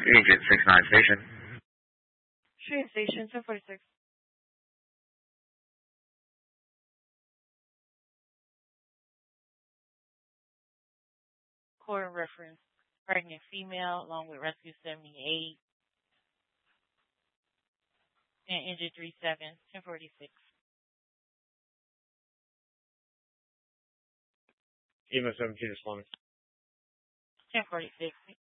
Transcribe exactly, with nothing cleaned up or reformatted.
Agent six nine Station. Train Station, ten forty-six. Court reference, pregnant female along with rescue seventy-eight and injured three seven, ten forty-six. Email seventeen is Islamic. ten forty-six.